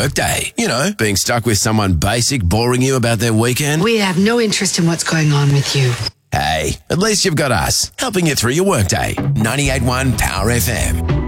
workday. You know, being stuck with someone basic boring you about their weekend. We have no interest in what's going on with you. Hey, at least you've got us, helping you through your workday. 98.1 Power FM.